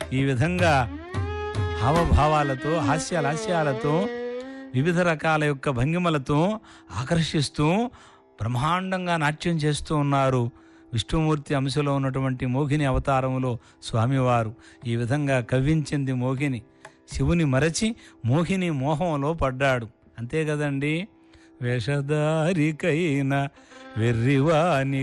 ఈ విధంగా హావభావాలతో హాస్యాలతో వివిధ రకాల యొక్క భంగిమలతో ఆకర్షిస్తూ బ్రహ్మాండంగా నాట్యం చేస్తూ ఉన్నారు విష్ణుమూర్తి అంశలో ఉన్నటువంటి మోహిని అవతారంలో స్వామివారు. ఈ విధంగా కవ్వించింది మోహిని. శివుని మరచి మోహిని మోహంలో పడ్డాడు. అంతే కదండి. వేషధారికైన వెర్రివాని